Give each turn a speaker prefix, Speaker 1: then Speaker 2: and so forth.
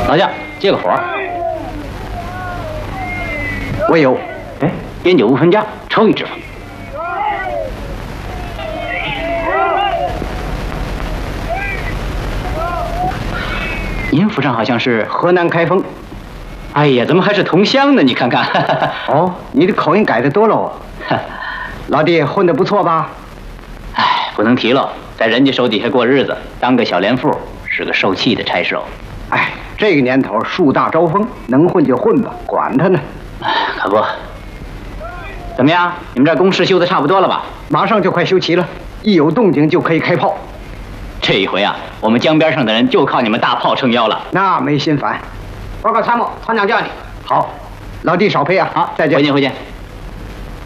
Speaker 1: 老将，接个活儿。
Speaker 2: 我有。
Speaker 1: 哎，烟酒不分家，抽一支吧。您府上好像是
Speaker 2: 河南开封。
Speaker 1: 哎呀，怎么还是同乡呢？你看看。
Speaker 2: 哦，你的口音改得多喽。老弟混得不错吧？
Speaker 1: 哎，不能提了，在人家手底下过日子，当个小连副，是个受气的差事哦。
Speaker 2: 哎，这个年头树大招风，能混就混吧，管他呢。
Speaker 1: 可不。怎么样？你们这工事修得差不多了吧？
Speaker 2: 马上就快修齐了，一有动静就可以开炮。
Speaker 1: 这一回啊，我们江边上的人就靠你们大炮撑腰了。
Speaker 2: 那没心烦。
Speaker 3: 报告参谋，团长叫你。
Speaker 2: 好，老弟少陪啊。
Speaker 1: 好，
Speaker 2: 再见。
Speaker 1: 回见。